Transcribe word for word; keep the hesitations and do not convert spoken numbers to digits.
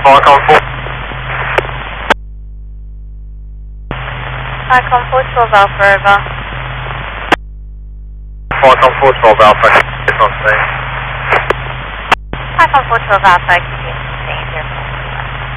Falcon four. Falcon four twelve Alpha, over. Falcon four twelve Alpha, it's on stage. Falcon four twelve Alpha,